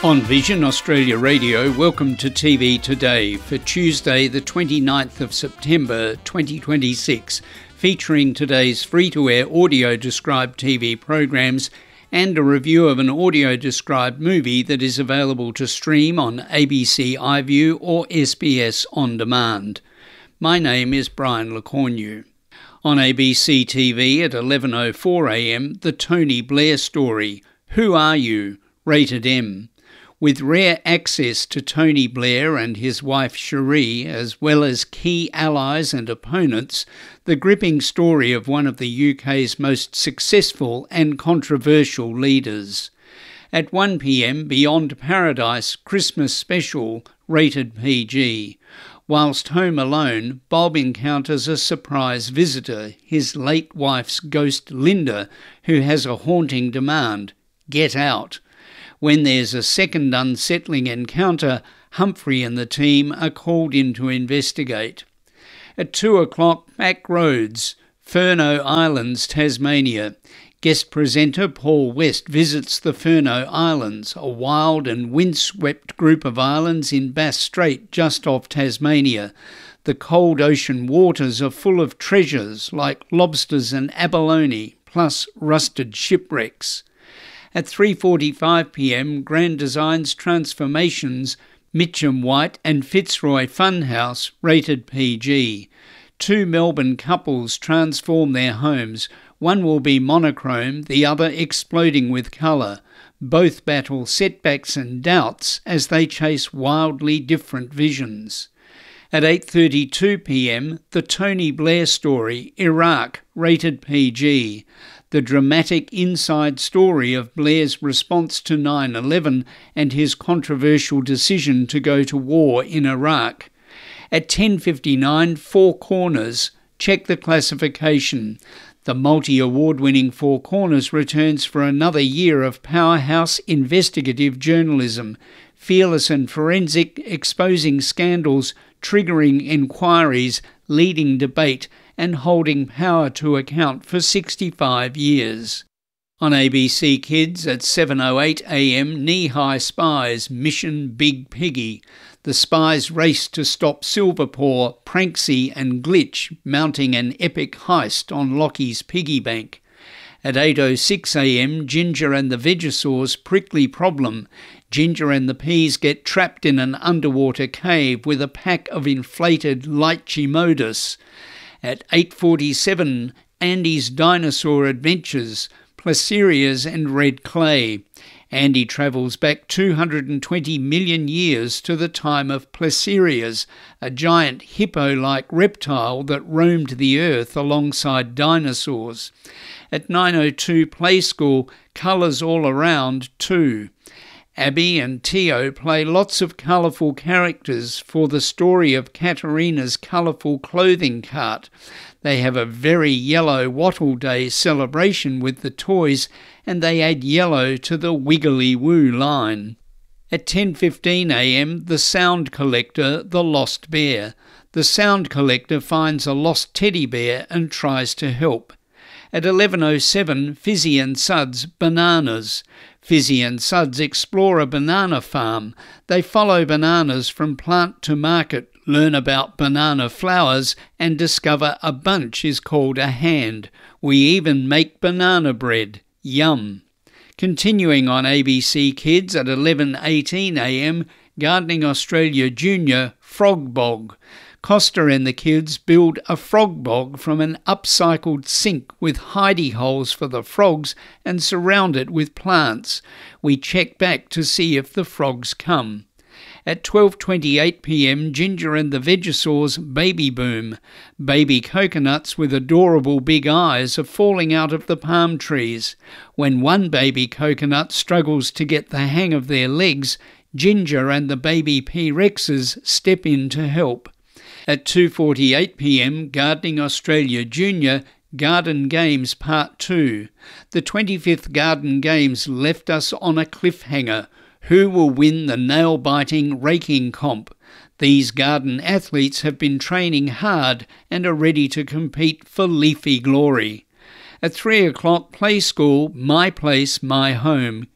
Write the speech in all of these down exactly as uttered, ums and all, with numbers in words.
On Vision Australia Radio, welcome to T V Today for Tuesday the twenty-ninth of September twenty twenty-six, featuring today's free-to-air audio-described T V programs and a review of an audio-described movie that is available to stream on A B C iView or S B S On Demand. My name is Brian LeCornu. On A B C T V at eleven oh four a m, The Tony Blair Story, Who Are You? Rated M. With rare access to Tony Blair and his wife Cherie, as well as key allies and opponents, the gripping story of one of the U K's most successful and controversial leaders. At one p m, Beyond Paradise Christmas Special, rated P G. Whilst home alone, Bob encounters a surprise visitor, his late wife's ghost Linda, who has a haunting demand: get out. When there's a second unsettling encounter, Humphrey and the team are called in to investigate. At two o'clock, Back Roads, Furneaux Islands, Tasmania. Guest presenter Paul West visits the Furneaux Islands, a wild and windswept group of islands in Bass Strait just off Tasmania. The cold ocean waters are full of treasures like lobsters and abalone, plus rusted shipwrecks. At three forty-five p m, Grand Design's Transformations, Mitcham White and Fitzroy Funhouse, rated P G. Two Melbourne couples transform their homes. One will be monochrome, the other exploding with colour. Both battle setbacks and doubts as they chase wildly different visions. At eight thirty-two p m, The Tony Blair Story, Iraq, rated P G. The dramatic inside story of Blair's response to nine eleven and his controversial decision to go to war in Iraq. At ten fifty-nine, Four Corners, check the classification. The multi-award-winning Four Corners returns for another year of powerhouse investigative journalism, fearless and forensic, exposing scandals, triggering inquiries, leading debate, and holding power to account for sixty-five years. On A B C Kids at seven oh eight a m, Knee-High Spies, Mission Big Piggy. The spies race to stop Silverpaw, Pranksy and Glitch mounting an epic heist on Lockie's piggy bank. At eight oh six a m, Ginger and the Vegisaur's Prickly Problem. Ginger and the Peas get trapped in an underwater cave with a pack of inflated Lychimodus. At eight forty-seven, Andy's Dinosaur Adventures, Placerias and Red Clay. Andy travels back two hundred twenty million years to the time of Placerias, a giant hippo-like reptile that roamed the earth alongside dinosaurs. At nine oh two, Play School, Colours All Around two. Abby and Tio play lots of colourful characters for the story of Katerina's colourful clothing cart. They have a very yellow Wattle Day celebration with the toys, and they add yellow to the Wiggly Woo line. At ten fifteen a m, The Sound Collector, The Lost Bear. The Sound Collector finds a lost teddy bear and tries to help. At eleven oh seven, Fizzy and Suds, Bananas. Fizzy and Suds explore a banana farm. They follow bananas from plant to market, learn about banana flowers, and discover a bunch is called a hand. We even make banana bread. Yum. Continuing on A B C Kids at eleven eighteen a m, Gardening Australia Junior, Frog Bog. Costa and the kids build a frog bog from an upcycled sink with hidey holes for the frogs and surround it with plants. We check back to see if the frogs come. At twelve twenty-eight p m, Ginger and the Vegisaur's Baby Boom. Baby coconuts with adorable big eyes are falling out of the palm trees. When one baby coconut struggles to get the hang of their legs, Ginger and the baby P-Rexes step in to help. At two forty-eight p m, Gardening Australia Junior, Garden Games Part two. The twenty-fifth Garden Games left us on a cliffhanger. Who will win the nail-biting raking comp? These garden athletes have been training hard and are ready to compete for leafy glory. At three o'clock, Play School, My Place, My Home,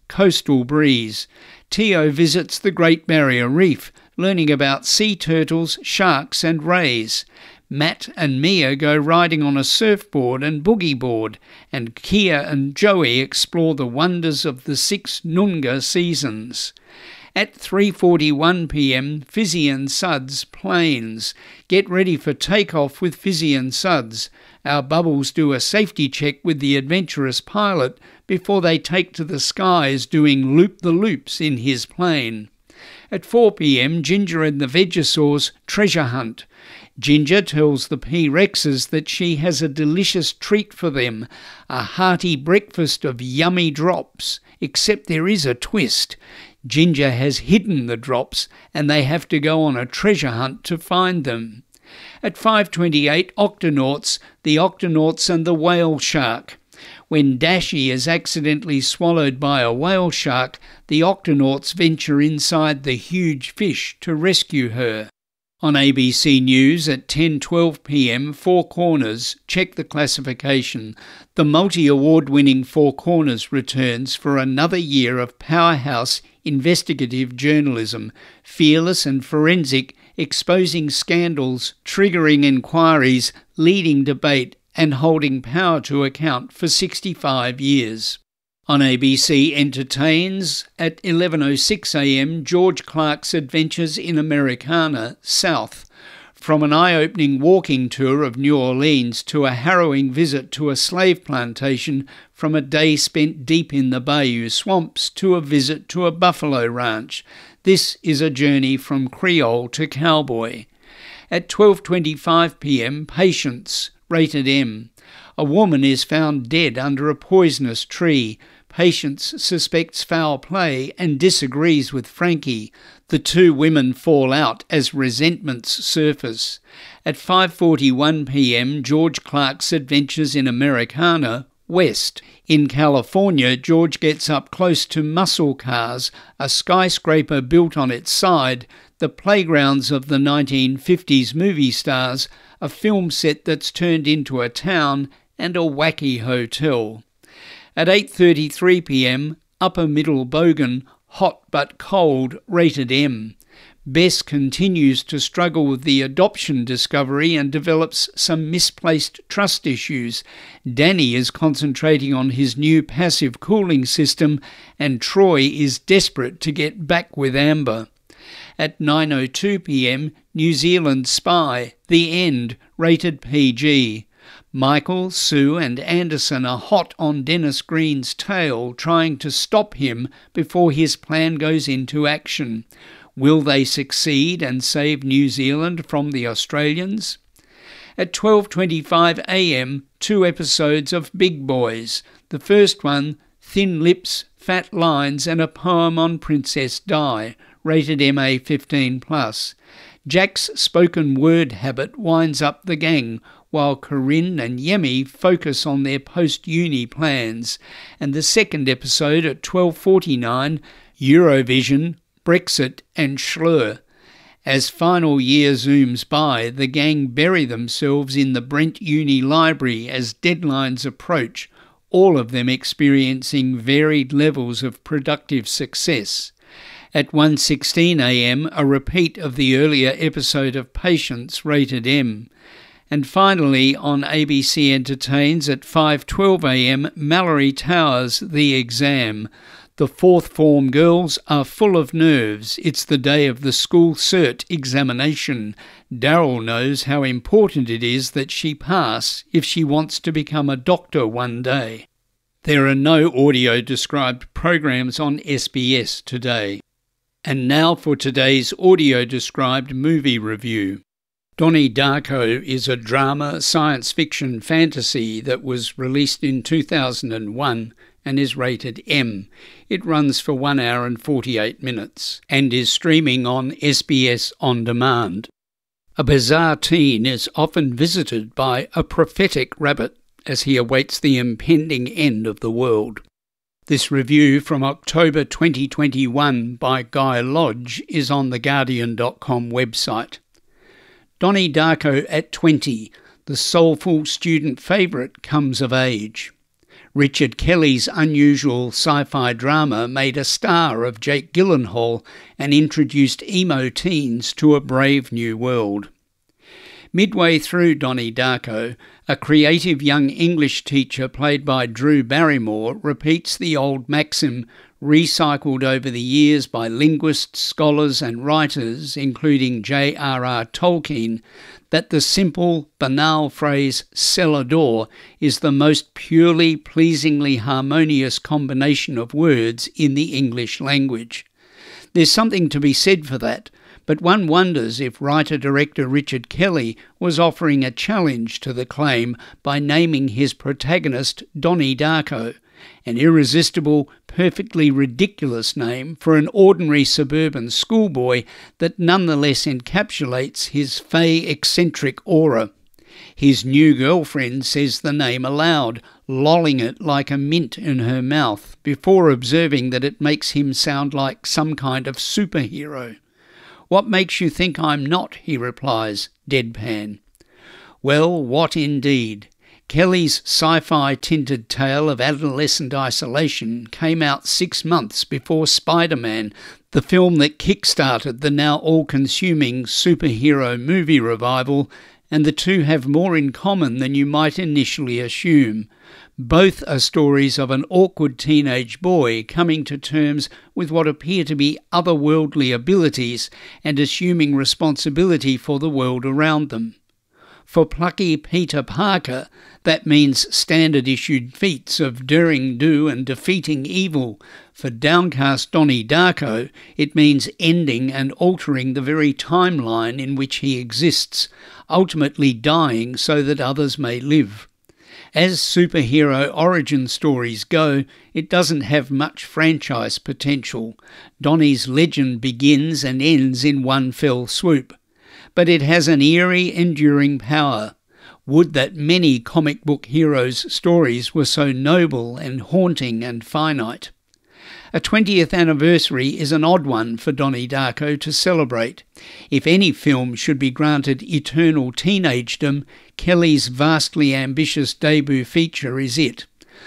Coastal Breeze. Tio visits the Great Barrier Reef, learning about sea turtles, sharks and rays. Matt and Mia go riding on a surfboard and boogie board, and Kia and Joey explore the wonders of the six Noongar seasons. At three forty-one p m, Fizzy and Suds Planes. Get ready for takeoff with Fizzy and Suds. Our Bubbles do a safety check with the adventurous pilot before they take to the skies doing loop-the-loops in his plane. At four p m, Ginger and the Vegasaurs treasure hunt. Ginger tells the P-Rexes that she has a delicious treat for them, a hearty breakfast of yummy drops, except there is a twist. Ginger has hidden the drops and they have to go on a treasure hunt to find them. At five twenty-eight, Octonauts, the Octonauts and the Whale Shark. When Dashi is accidentally swallowed by a whale shark, the Octonauts venture inside the huge fish to rescue her. On A B C News at ten twelve p m, Four Corners, check the classification. The multi-award-winning Four Corners returns for another year of powerhouse investigative journalism, fearless and forensic, exposing scandals, triggering inquiries, leading debate and holding power to account for sixty-five years. On A B C Entertains at eleven oh six a m, George Clark's Adventures in Americana, South. From an eye-opening walking tour of New Orleans to a harrowing visit to a slave plantation, from a day spent deep in the bayou swamps to a visit to a buffalo ranch. This is a journey from Creole to cowboy. At twelve twenty-five p m, Patience, rated M. A woman is found dead under a poisonous tree. Patience suspects foul play and disagrees with Frankie. The two women fall out as resentments surface. At five forty-one p m, George Clark's Adventures in Americana, West. In California, George gets up close to muscle cars, a skyscraper built on its side, the playgrounds of the nineteen fifties movie stars, a film set that's turned into a town, and a wacky hotel. At eight thirty-three p m, Upper Middle Bogan, Hot but Cold, rated M. Bess continues to struggle with the adoption discovery and develops some misplaced trust issues. Danny is concentrating on his new passive cooling system, and Troy is desperate to get back with Amber. At nine oh two p m, New Zealand Spy, The End, rated P G. Michael, Sue and Anderson are hot on Dennis Green's tail, trying to stop him before his plan goes into action. Will they succeed and save New Zealand from the Australians? At twelve twenty-five a m, two episodes of Big Boys. The first one, Thin Lips, Fat Lines and a Poem on Princess Di, rated M A fifteen plus. Jack's spoken word habit winds up the gang, while Corinne and Yemi focus on their post-uni plans. And the second episode at twelve forty-nine, Eurovision, Brexit and Schlur. As final year zooms by, the gang bury themselves in the Brent Uni Library as deadlines approach, all of them experiencing varied levels of productive success. At one sixteen a m, a repeat of the earlier episode of Patience, rated M. And finally, on A B C Entertains at five twelve a m, Mallory Towers, The Exam. The fourth form girls are full of nerves. It's the day of the school cert examination. Daryl knows how important it is that she pass if she wants to become a doctor one day. There are no audio-described programs on S B S today. And now for today's audio-described movie review. Donnie Darko is a drama, science fiction fantasy that was released in two thousand one and is rated M. It runs for one hour and forty-eight minutes and is streaming on S B S On Demand. A bizarre teen is often visited by a prophetic rabbit as he awaits the impending end of the world. This review from October twenty twenty-one by Guy Lodge is on the Guardian dot com website. Donnie Darko at twenty, the soulful student favourite comes of age. Richard Kelly's unusual sci-fi drama made a star of Jake Gyllenhaal and introduced emo teens to a brave new world. Midway through Donnie Darko, a creative young English teacher played by Drew Barrymore repeats the old maxim recycled over the years by linguists, scholars and writers, including J R R Tolkien, that the simple, banal phrase cellar door is the most purely, pleasingly harmonious combination of words in the English language. There's something to be said for that, but one wonders if writer-director Richard Kelly was offering a challenge to the claim by naming his protagonist Donnie Darko, an irresistible, perfectly ridiculous name for an ordinary suburban schoolboy that nonetheless encapsulates his fey eccentric aura. His new girlfriend says the name aloud, lolling it like a mint in her mouth, before observing that it makes him sound like some kind of superhero. "What makes you think I'm not?" he replies, deadpan. Well, what indeed? Kelly's sci-fi tinted tale of adolescent isolation came out six months before Spider-Man, the film that kick-started the now all-consuming superhero movie revival, and the two have more in common than you might initially assume. Both are stories of an awkward teenage boy coming to terms with what appear to be otherworldly abilities and assuming responsibility for the world around them. For plucky Peter Parker, that means standard-issued feats of daring do and defeating evil. For downcast Donnie Darko, it means ending and altering the very timeline in which he exists, ultimately dying so that others may live. As superhero origin stories go, it doesn't have much franchise potential. Donnie's legend begins and ends in one fell swoop. But it has an eerie, enduring power. Would that many comic book heroes' stories were so noble and haunting and finite. A twentieth anniversary is an odd one for Donnie Darko to celebrate. If any film should be granted eternal teenagedom, Kelly's vastly ambitious debut feature is it.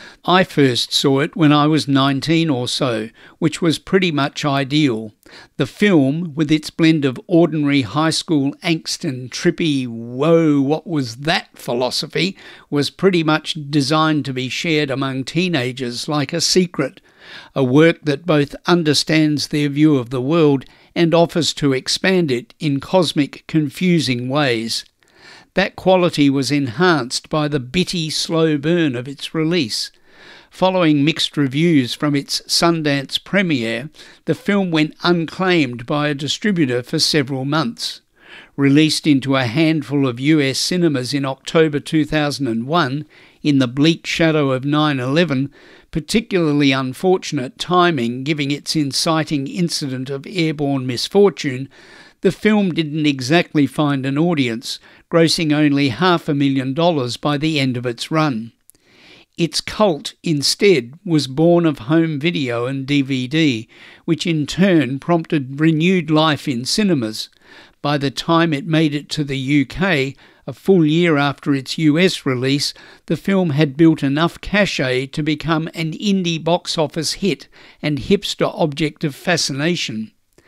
I first saw it when I was nineteen or so, which was pretty much ideal. The film, with its blend of ordinary high school angst and trippy, whoa, what was that philosophy, was pretty much designed to be shared among teenagers like a secret, a work that both understands their view of the world and offers to expand it in cosmic, confusing ways. That quality was enhanced by the bitty, slow burn of its release. Following mixed reviews from its Sundance premiere, the film went unclaimed by a distributor for several months. Released into a handful of U S cinemas in October two thousand one, in the bleak shadow of nine eleven, particularly unfortunate timing giving its inciting incident of airborne misfortune, the film didn't exactly find an audience, grossing only half a million dollars by the end of its run. Its cult, instead, was born of home video and D V D, which in turn prompted renewed life in cinemas. By the time it made it to the U K, a full year after its U S release, the film had built enough cachet to become an indie box office hit and hipster object of fascination.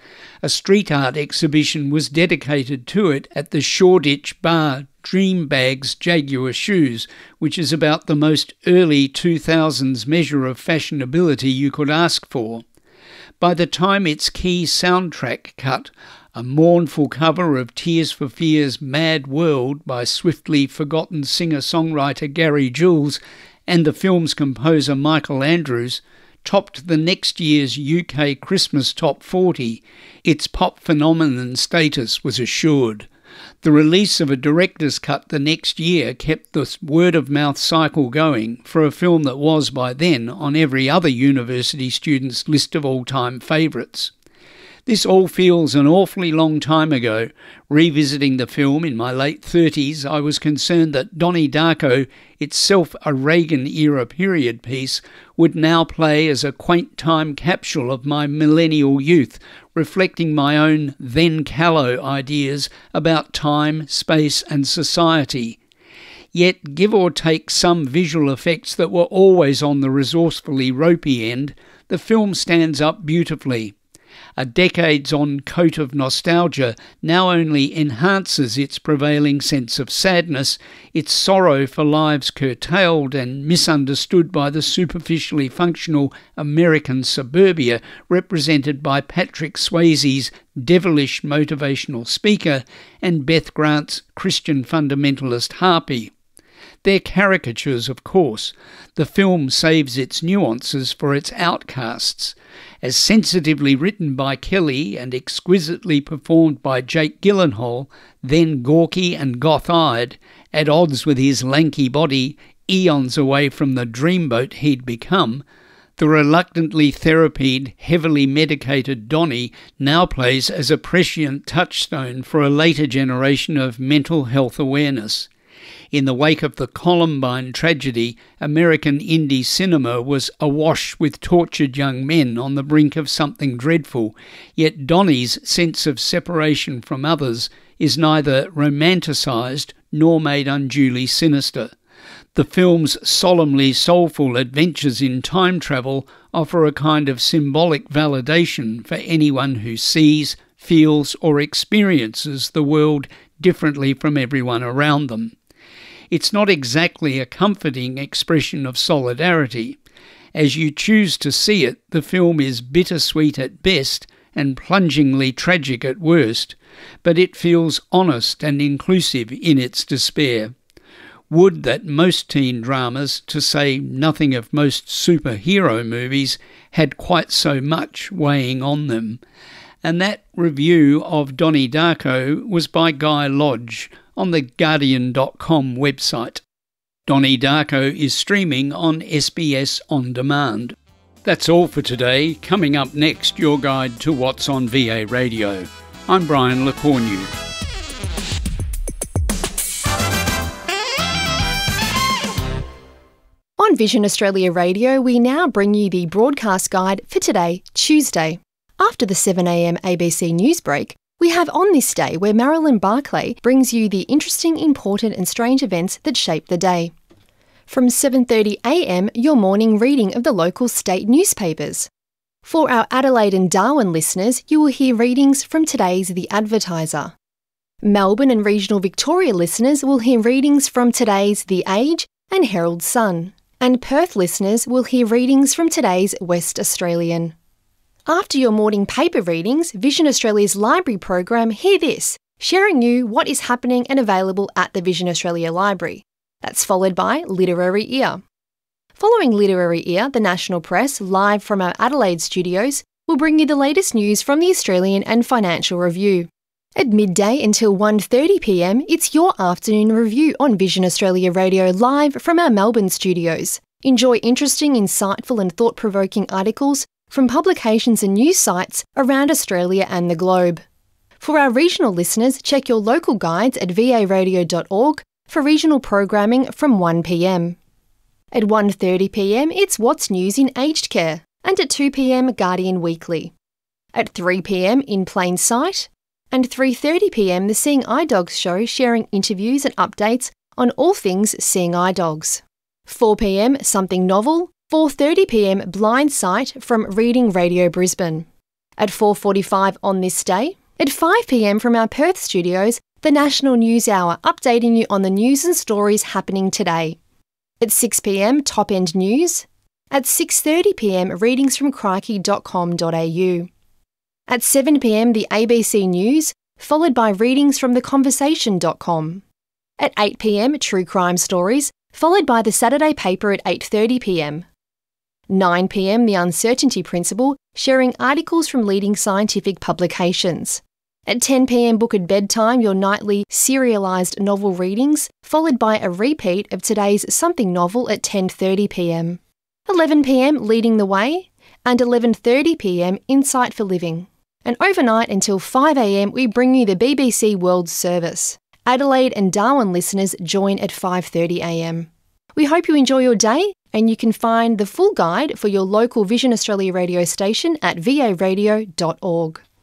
A street art exhibition was dedicated to it at the Shoreditch bar Dreambags Jaguar Shoes, which is about the most early two thousands measure of fashionability you could ask for. By the time its key soundtrack cut, a mournful cover of Tears for Fears' Mad World by swiftly forgotten singer-songwriter Gary Jules and the film's composer Michael Andrews, topped the next year's U K Christmas Top forty, its pop phenomenon status was assured. The release of a director's cut the next year kept the word-of-mouth cycle going for a film that was by then on every other university student's list of all-time favourites. This all feels an awfully long time ago. Revisiting the film in my late thirties, I was concerned that Donnie Darko, itself a Reagan-era period piece, would now play as a quaint time capsule of my millennial youth, reflecting my own then callow ideas about time, space and society. Yet, give or take some visual effects that were always on the resourcefully ropey end, the film stands up beautifully. A decades-on coat of nostalgia now only enhances its prevailing sense of sadness, its sorrow for lives curtailed and misunderstood by the superficially functional American suburbia represented by Patrick Swayze's devilish motivational speaker and Beth Grant's Christian fundamentalist harpy. They're caricatures, of course. The film saves its nuances for its outcasts. As sensitively written by Kelly and exquisitely performed by Jake Gyllenhaal, then gawky and goth-eyed, at odds with his lanky body, eons away from the dreamboat he'd become, the reluctantly therapied, heavily medicated Donnie now plays as a prescient touchstone for a later generation of mental health awareness. In the wake of the Columbine tragedy, American indie cinema was awash with tortured young men on the brink of something dreadful, yet Donnie's sense of separation from others is neither romanticised nor made unduly sinister. The film's solemnly soulful adventures in time travel offer a kind of symbolic validation for anyone who sees, feels or experiences the world differently from everyone around them. It's not exactly a comforting expression of solidarity. As you choose to see it, the film is bittersweet at best and plungingly tragic at worst, but it feels honest and inclusive in its despair. Would that most teen dramas, to say nothing of most superhero movies, had quite so much weighing on them. And that review of Donnie Darko was by Guy Lodge on the Guardian dot com website. Donnie Darko is streaming on S B S On Demand. That's all for today. Coming up next, your guide to what's on V A Radio. I'm Brian LeCornu. On Vision Australia Radio, we now bring you the broadcast guide for today, Tuesday. After the seven a m A B C News break, we have On This Day, where Marilyn Barclay brings you the interesting, important and strange events that shape the day. From seven thirty a m, your morning reading of the local state newspapers. For our Adelaide and Darwin listeners, you will hear readings from today's The Advertiser. Melbourne and regional Victoria listeners will hear readings from today's The Age and Herald Sun. And Perth listeners will hear readings from today's West Australian. After your morning paper readings, Vision Australia's library program Hear This, sharing you what is happening and available at the Vision Australia Library. That's followed by Literary Ear. Following Literary Ear, the National Press, live from our Adelaide studios, will bring you the latest news from the Australian and Financial Review. At midday until one thirty p m, it's your afternoon review on Vision Australia Radio live from our Melbourne studios. Enjoy interesting, insightful and thought-provoking articles from publications and news sites around Australia and the globe. For our regional listeners, check your local guides at v a radio dot org for regional programming from one p m. At one thirty p m, it's What's News in Aged Care, and at two p m, Guardian Weekly. At three p m, In Plain Sight, and three thirty p m, the Seeing Eye Dogs show, sharing interviews and updates on all things Seeing Eye Dogs. four p m, Something Novel, four thirty p m, Blind Sight from Reading Radio Brisbane. At four forty-five on This Day, at five p m from our Perth studios, the National News Hour, updating you on the news and stories happening today. At six p m, Top End News. At six thirty p m, readings from crikey dot com dot a u. At seven p m, the A B C News, followed by readings from the conversation dot com. At eight p m, True Crime Stories, followed by the Saturday paper at eight thirty p m. nine p m, The Uncertainty Principle, sharing articles from leading scientific publications. At ten p m, Book at Bedtime, your nightly serialised novel readings, followed by a repeat of today's Something Novel at ten thirty p m. eleven p m, Leading the Way, and eleven thirty p m, Insight for Living. And overnight until five a m, we bring you the B B C World Service. Adelaide and Darwin listeners join at five thirty a m. We hope you enjoy your day, and you can find the full guide for your local Vision Australia radio station at v a radio dot org.